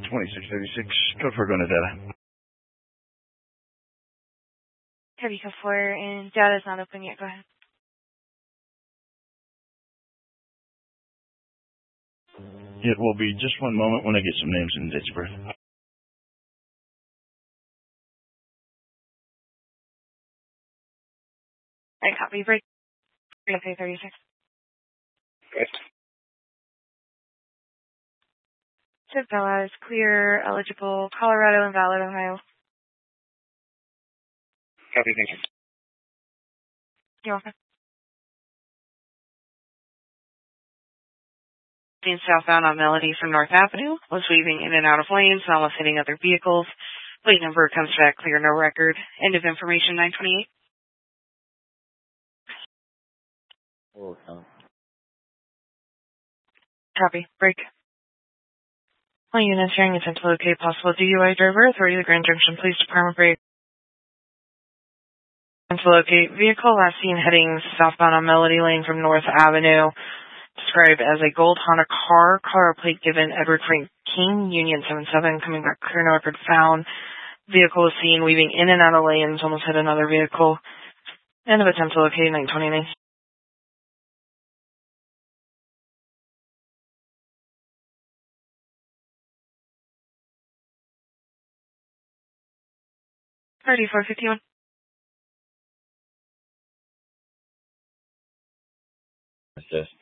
2636, code for going to data. Heavy code 4, and data is not open yet. Go ahead. It will be just one moment when I get some names and dates of birth. I copy. Break. Okay, 36. Yes. Bella is clear, eligible, Colorado, invalid, Ohio. Copy, thank you. You're welcome. Being southbound on Melody from North Avenue, was weaving in and out of lanes and almost hitting other vehicles. Plate number comes back clear, no record. End of information, 928. Copy. Break. All units hearing attempt to locate possible DUI driver. Authority of the Grand Junction Police Department. Break. To locate vehicle last seen heading southbound on Melody Lane from North Avenue. Described as a gold Honda car. Color plate given Edward Frank King, Union 77, coming back clear, no record found. Vehicle was seen weaving in and out of lanes, almost hit another vehicle. End of attempt to locate, 929. $34.51. Yes.